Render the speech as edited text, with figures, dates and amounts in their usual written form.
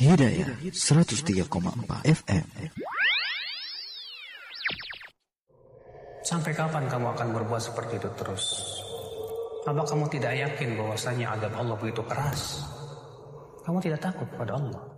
Hidayah 103,4 FM. Sampai kapan kamu akan berbuat seperti itu terus? Apa kamu tidak yakin bahwasanya azab Allah begitu keras? Kamu tidak takut pada Allah?